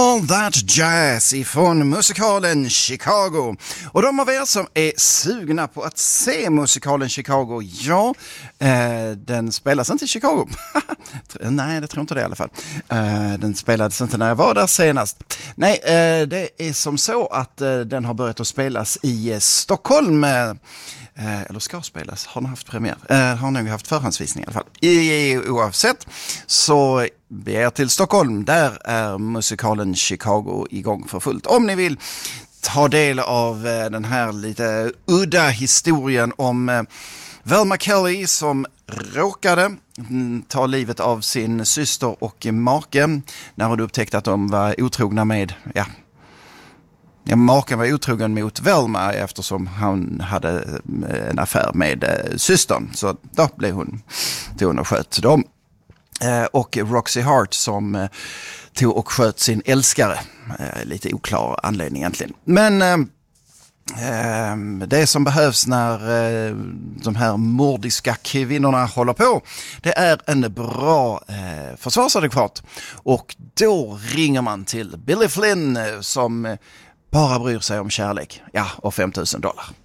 All That Jazz ifrån musikalen Chicago. Och de av er som är sugna på att se musikalen Chicago, ja, den spelas inte i Chicago. Nej, det tror inte det i alla fall. Den spelades inte när jag var där senast. Nej, det är som så att den har börjat att spelas i Stockholm. Eller ska spelas, har nog haft premiär, har nog haft förhandsvisning i alla fall. Oavsett så begär till Stockholm, där är musikalen Chicago igång för fullt. Om ni vill ta del av den här lite udda historien om Velma Kelly som råkade ta livet av sin syster och make när hon upptäckte att de var otrogna med, maken var otrogen mot Velma eftersom han hade en affär med systern. Så då blev hon och sköt dem. Och Roxy Hart som tog och sköt sin älskare. Lite oklar anledning egentligen. Men det som behövs när de här mordiska kvinnorna håller på, det är en bra försvarsadekvat. Och då ringer man till Billy Flynn som bara bryr sig om kärlek. Ja, och $5,000.